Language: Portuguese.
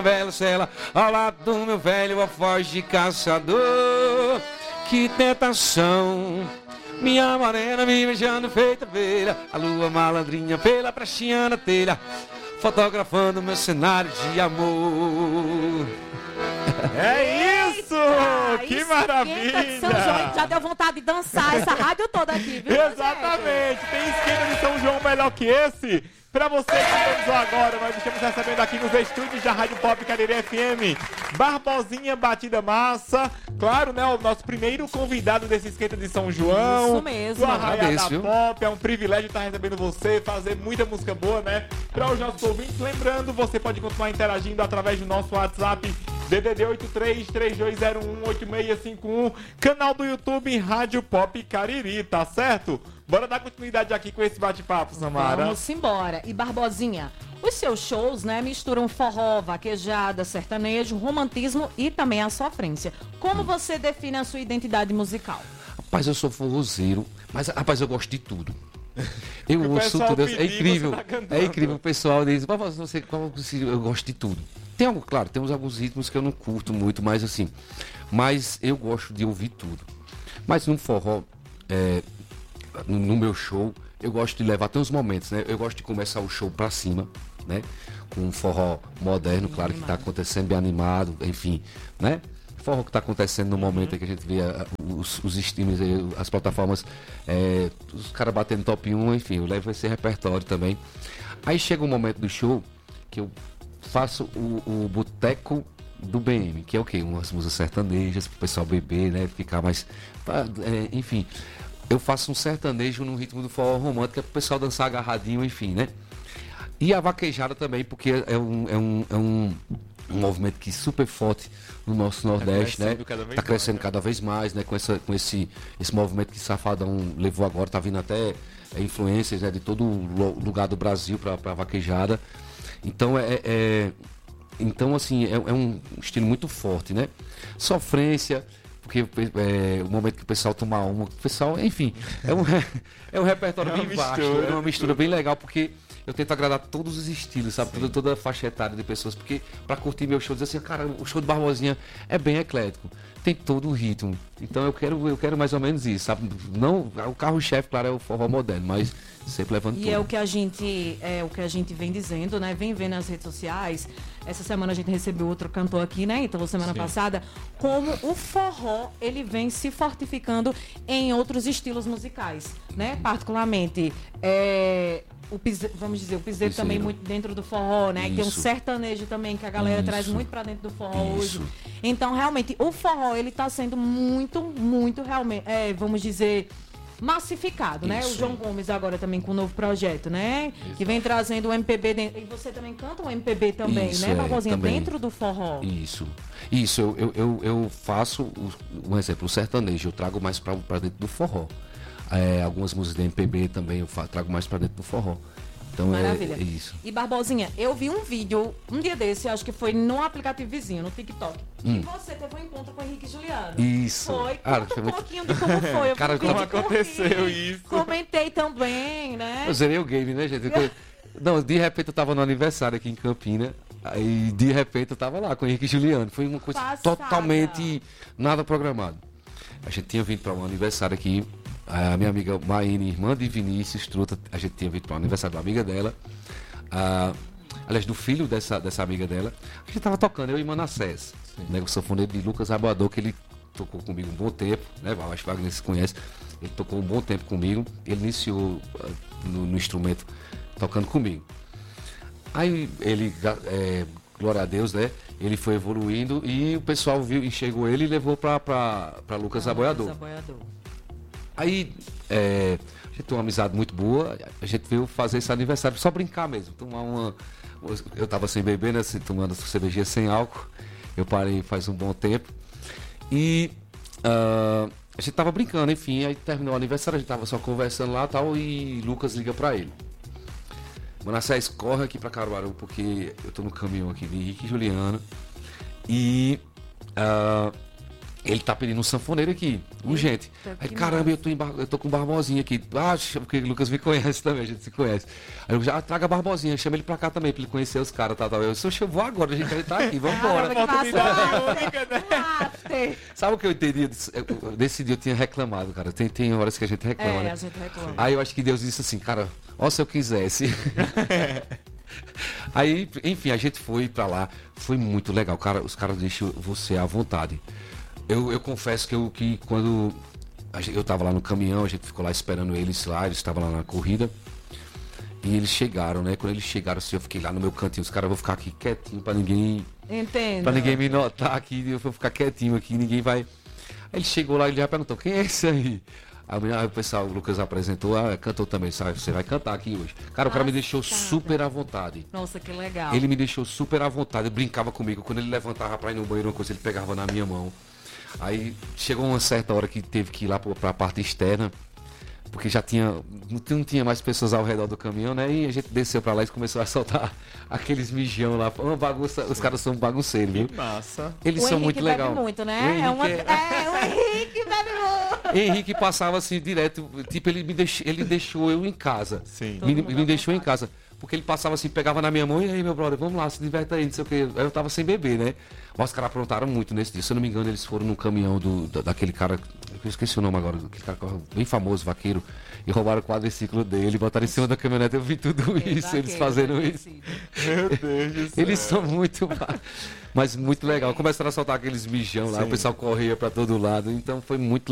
Bela cela, ao lado do meu velho alfoz de caçador. Que tentação, minha morena me beijando feita abelha, a lua malandrinha pela praxinha na telha, fotografando meu cenário de amor. É isso! Eita, Que isso maravilha! esquenta de São João, já deu vontade de dançar essa rádio toda aqui, viu? Exatamente! Tem esquema de São João melhor que esse? Pra você que estamos agora, nós estamos recebendo aqui nos estúdios da Rádio Pop Cariri FM, Barbosinha Batida Massa, claro, né, o nosso primeiro convidado desse esquenta de São João. Isso mesmo. Do Arraiá da Agradeço, Pop, é um privilégio estar recebendo você, fazer muita música boa, né, para os nossos ouvintes. Lembrando, você pode continuar interagindo através do nosso WhatsApp, DDD 83-3201-8651, canal do YouTube Rádio Pop Cariri, tá certo? Bora dar continuidade aqui com esse bate-papo, Samara. Vamos embora. E Barbosinha, os seus shows, né, misturam forró, vaquejada, sertanejo, romantismo e também a sofrência. Como você define a sua identidade musical? Rapaz, eu sou forrozeiro, mas rapaz, eu gosto de tudo. Eu O ouço pessoal tudo, pedir, é incrível, você tá cantando. é incrível. O pessoal diz, eu gosto de tudo. Tem algo, claro, tem alguns ritmos que eu não curto muito, mas assim, mas eu gosto de ouvir tudo. Mas no forró, no meu show, eu gosto de levar até uns momentos, né? Eu gosto de começar o show pra cima, né? Com um forró moderno, claro, que tá acontecendo, bem animado, enfim, né? Forró que tá acontecendo no momento aí que a gente vê os streams aí, as plataformas, os caras batendo top 1, enfim, eu levo esse repertório também. Aí chega um momento do show que eu faço o boteco do BM, que é o quê? Umas músicas sertanejas pro pessoal beber, né? Ficar mais... enfim, eu faço um sertanejo no ritmo do forró romântico, é pro pessoal dançar agarradinho, enfim, né? E a vaquejada também, porque é um movimento que é super forte no nosso Nordeste, né? Tá crescendo cada vez mais, né? Com esse movimento que Safadão levou agora, tá vindo até influências, né? De todo lugar do Brasil pra vaquejada. Então então assim, é um estilo muito forte, né? Sofrência, porque o momento que o pessoal toma uma, o pessoal, enfim, é um repertório bem vasto, é uma mistura bem legal, porque eu tento agradar todos os estilos, sabe? Toda a faixa etária de pessoas, porque pra curtir meu show, dizer assim, cara, o show do Barbosinha é bem eclético, tem todo o ritmo. Então eu quero mais ou menos isso, sabe? Não, o carro-chefe, claro, é o forró moderno, mas sempre levando tudo. E é o que a gente vem dizendo, né? Vem vendo nas redes sociais. Essa semana a gente recebeu outro cantor aqui, né? Então, semana passada, como o forró, ele vem se fortificando em outros estilos musicais, né? Particularmente, o piseiro também muito dentro do forró, né? Isso. Tem um sertanejo também, que a galera traz muito pra dentro do forró hoje. Então, realmente, o forró, ele tá sendo muito, realmente, vamos dizer, massificado, né? O João Gomes agora também com um novo projeto, né? Isso. Que vem trazendo o MPB dentro. E você também canta o MPB também, né, Barbosinha? Dentro do forró. Isso, eu faço, um exemplo, o sertanejo, eu trago mais pra dentro do forró. Algumas músicas de MPB também eu trago mais pra dentro do forró. Então maravilha. É isso. E Barbosinha, eu vi um vídeo, um dia desse, acho que foi no aplicativo vizinho, no TikTok, que você teve um encontro com o Henrique e Juliano. Isso. Foi. Conta um pouquinho de como foi. Cara, como aconteceu isso? Comentei também, né? Eu zerei o game, né, gente? Não, de repente eu tava no aniversário aqui em Campina, aí de repente eu tava lá com o Henrique e Juliano. Foi uma coisa totalmente nada programado. A gente tinha vindo para um aniversário aqui. A minha amiga Maíne, irmã de Vinícius Truta, a gente tinha vindo para o aniversário da amiga dela. Aliás, do filho dessa amiga dela. A gente tava tocando, eu e Manassés, né, o sanfoneiro de Lucas Arboador, que ele tocou comigo um bom tempo, né? Acho que Wagner se conhece. Ele tocou um bom tempo comigo. Ele iniciou no instrumento tocando comigo. Aí ele, glória a Deus, né? Ele foi evoluindo e o pessoal viu, enxergou ele e levou para Lucas Arboador. Aí, a gente tem uma amizade muito boa, a gente veio fazer esse aniversário, só brincar mesmo, tomar eu tava sem beber, né, tomando cervejinha sem álcool, eu parei faz um bom tempo, e a gente tava brincando, enfim, aí terminou o aniversário, a gente tava só conversando lá e tal, e Lucas liga pra ele. Manassés, corre aqui pra Caruaru, porque eu tô no caminhão aqui de Henrique e Juliano, e Ele tá pedindo um sanfoneiro aqui, urgente. Aí, que caramba, massa. eu tô com o Barbosinha aqui. Ah, porque o Lucas me conhece também, a gente se conhece. Aí eu já traga Barbosinha, chama ele pra cá também, pra ele conhecer os caras, tá. Eu disse, eu vou agora, a gente tá aqui, vambora. Caramba, que Oportunidade massa. Sabe o que eu entendi? Desse dia eu tinha reclamado, cara. Tem horas que a gente reclama, né? A gente reclama. Aí eu acho que Deus disse assim, cara, ó, se eu quisesse. Aí, enfim, a gente foi pra lá, foi muito legal, cara, os caras deixam você à vontade. Eu confesso que quando eu tava lá no caminhão, a gente ficou lá esperando eles lá, eles estavam lá na corrida. E eles chegaram, né? Quando eles chegaram, assim, eu fiquei lá no meu cantinho, os caras vão ficar aqui quietinho pra ninguém me notar aqui, eu vou ficar quietinho aqui, ninguém vai. Aí ele chegou lá e ele já perguntou, quem é esse aí? Aí o pessoal, o Lucas apresentou, cantou também, sabe? Você vai cantar aqui hoje. Cara, o cara me deixou super à vontade. Nossa, que legal. Ele me deixou super à vontade, ele brincava comigo. Quando ele levantava pra ir no banheiro, uma coisa, ele pegava na minha mão. Aí chegou uma certa hora que teve que ir lá pra parte externa, porque já não tinha mais pessoas ao redor do caminhão, né? E a gente desceu pra lá e começou a soltar aqueles mijão lá. Uma bagunça, os caras são bagunceiros, viu? Que massa. Eles são muito legais. O Henrique bebe muito, né? O Henrique bebe muito. Henrique passava assim direto, tipo, ele deixou eu em casa. Sim. Me deixou em casa. Porque ele passava assim, pegava na minha mão, e aí, meu brother, vamos lá, se diverte aí, não sei o que. Eu tava sem beber, né? Mas os caras aprontaram muito nesse dia. Se eu não me engano, eles foram no caminhão daquele cara, eu esqueci o nome agora, aquele cara bem famoso, vaqueiro, e roubaram o quadriciclo dele, botaram em cima da caminhonete. Eu vi tudo isso, eles fazendo isso. Meu Deus do céu. Eles são muito, mas muito legal. Começaram a soltar aqueles mijão lá, Sim. o pessoal corria pra todo lado, então foi muito legal.